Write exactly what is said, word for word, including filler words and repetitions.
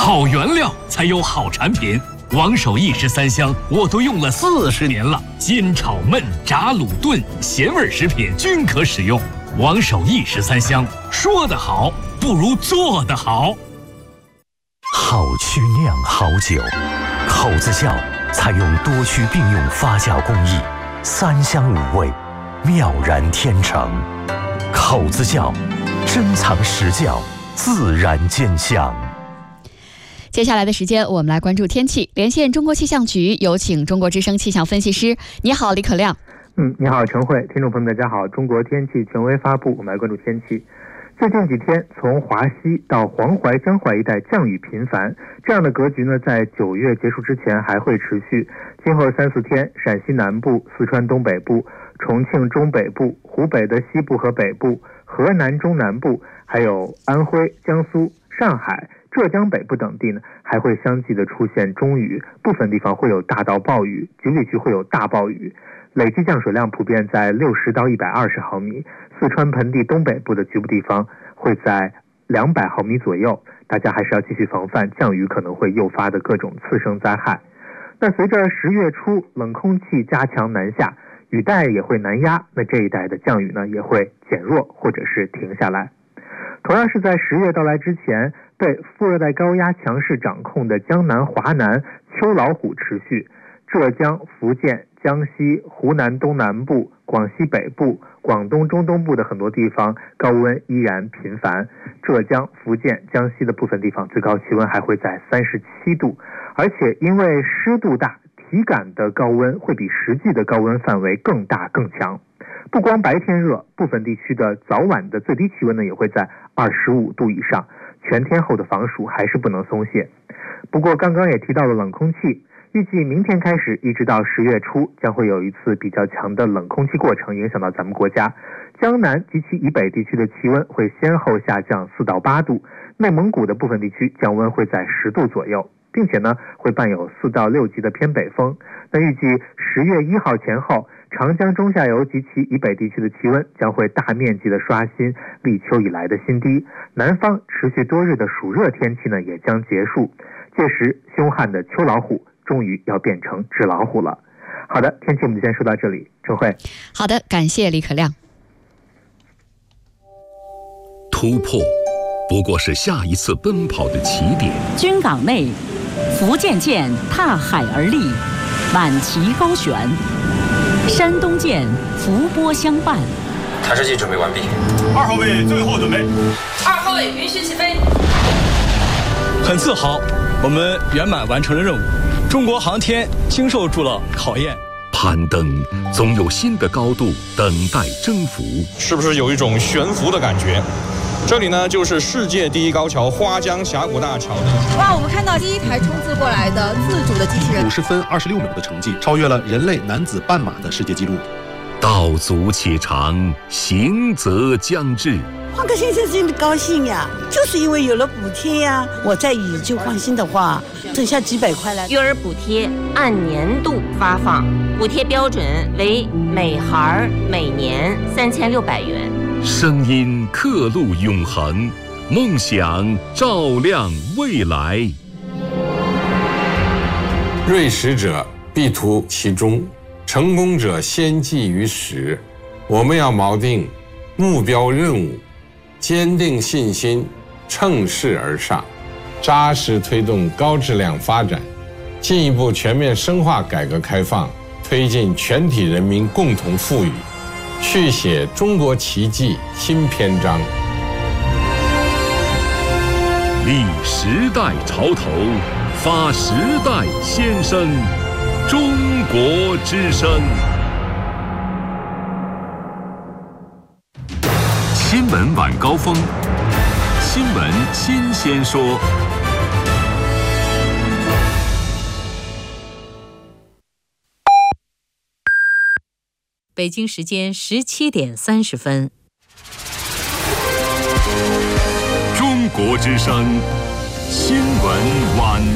好原料才有好产品。王守义十三香我都用了四十年了，煎炒焖炸卤炖咸味食品均可使用。王守义十三香，说得好不如做得好。 好曲酿好酒，口子窖采用多区并用发酵工艺，三香五味，妙然天成。口子窖，珍藏实窖，自然见香。 接下来的时间，我们来关注天气。连线中国气象局，有请中国之声气象分析师。你好，李可亮。 嗯，你好，陈慧，听众朋友们，大家好。中国天气权威发布，我们来关注天气。最近几天，从华西到黄淮、江淮一带降雨频繁，这样的格局呢，在九月结束之前还会持续。今后三四天，陕西南部、四川东北部、重庆中北部、湖北的西部和北部、河南中南部，还有安徽、江苏、上海、浙江北部等地呢，还会相继的出现中雨，部分地方会有大到暴雨，局部地区会有大暴雨。累计降水量普遍在六十到一百二十毫米，四川盆地东北部的局部地方会在两百毫米左右，大家还是要继续防范降雨可能会诱发的各种次生灾害。那随着十月初冷空气加强南下，雨带也会南压，那这一带的降雨呢也会减弱或者是停下来。同样是在十月到来之前，被副热带高压强势掌控的江南、华南秋老虎持续，浙江、福建、江西、湖南东南部、广西北部、广东中东部的很多地方高温依然频繁，浙江、福建、江西的部分地方最高气温还会在三十七度，而且因为湿度大，体感的高温会比实际的高温范围更大更强。不光白天热，部分地区的早晚的最低气温呢也会在二十五度以上，全天候的防暑还是不能松懈。不过刚刚也提到了冷空气，预计明天开始一直到十月初将会有一次比较强的冷空气过程影响到咱们国家，江南及其以北地区的气温会先后下降四到八度，内蒙古的部分地区降温会在十度左右，并且呢会伴有四到六级的偏北风。那预计十月一号前后，长江中下游及其以北地区的气温将会大面积的刷新立秋以来的新低，南方持续多日的暑热天气呢也将结束，届时凶悍的秋老虎终于要变成纸老虎了。好的，天气我们就先说到这里。陈慧。 好的，感谢李可亮。 突破不过是下一次奔跑的起点。 军港内，福建舰踏海而立，满旗高悬；山东舰伏波相伴。 弹射器准备完毕。 二号位最后准备。 二号位允许起飞。 很自豪，我们圆满完成了任务。中国航天经受住了考验。 攀登总有新的高度等待征服， 是不是有一种悬浮的感觉？这里呢，就是世界第一高桥花江峡谷大桥。 哇，我们看到第一台冲刺过来的自主的机器人， 五十分二十六秒的成绩，超越了人类男子半马的世界纪录。 道阻且长，行则将至。 换个先生真的高兴呀，就是因为有了补贴呀。我再以旧换新的话，剩下几百块了。 育儿补贴按年度发放，补贴标准为每孩每年三千六百元。 声音刻录永恒，梦想照亮未来。 锐实者必图其中，成功者先记于始。我们要锚定目标任务，坚定信心，乘势而上，扎实推动高质量发展，进一步全面深化改革开放，推进全体人民共同富裕，续写中国奇迹新篇章。 立时代潮头，发时代先声，中国之声。新闻晚高峰，新闻新鲜说。 北京时间十七点三十分。 中国之声新闻晚